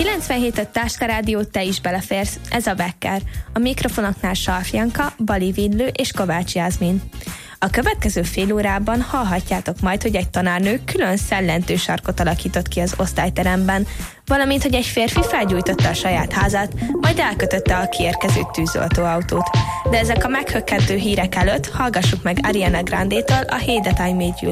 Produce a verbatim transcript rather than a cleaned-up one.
kilencvenhét Táska Rádió, te is beleférsz, ez a Becker. A mikrofonoknál Sarf Janka, Bali Vidlő és Kovács Jászmin. A következő fél órában hallhatjátok majd, hogy egy tanárnő külön szellentő sarkot alakított ki az osztályteremben, valamint, hogy egy férfi felgyújtotta a saját házát, majd elkötötte a kiérkező tűzoltóautót. De ezek a meghökkentő hírek előtt hallgassuk meg Ariana Grande-től a Hey That I Made You